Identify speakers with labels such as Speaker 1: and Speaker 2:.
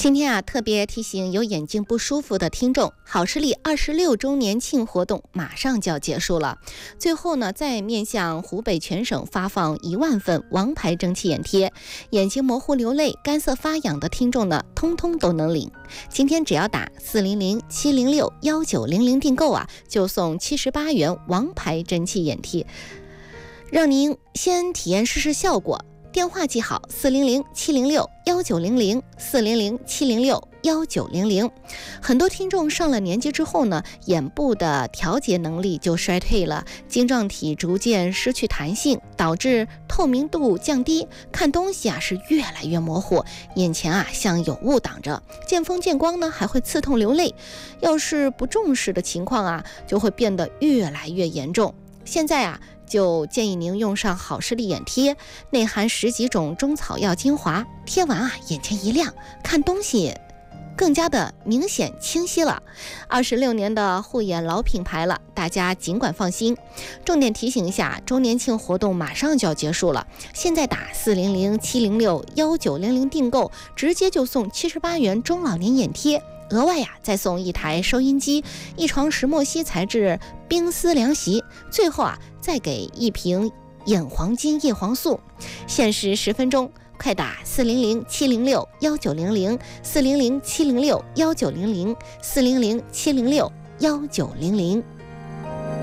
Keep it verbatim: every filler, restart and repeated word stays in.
Speaker 1: 今天啊，特别提醒有眼睛不舒服的听众，好视力二十六周年庆活动马上就要结束了。最后呢，再面向湖北全省发放一万份王牌蒸汽眼贴，眼睛模糊流泪、干涩发痒的听众呢，通通都能领。今天只要打四零零七零六幺九零零订购啊，就送七十八元王牌蒸汽眼贴，让您先体验试试效果。电话记好四零零七零六幺九零零 四零零七零六幺九零零。很多听众上了年纪之后呢，眼部的调节能力就衰退了，晶状体逐渐失去弹性，导致透明度降低，看东西啊是越来越模糊，眼前啊像有雾挡着，见风见光呢还会刺痛流泪，要是不重视的情况啊，就会变得越来越严重。现在啊就建议您用上好视力眼贴，内含十几种中草药精华，贴完啊眼前一亮，看东西更加的明显清晰了。二十六年的护眼老品牌了，大家尽管放心。重点提醒一下，周年庆活动马上就要结束了，现在打四零零七零六幺九零零订购，直接就送七十八元中老年眼贴。额外呀、啊，再送一台收音机、一床石墨烯材质冰丝凉席，最后啊，再给一瓶眼黄金叶黄素。限时十分钟，快打四零零七零六幺九零零 四零零七零六幺九零零 四零零七零六幺九零零。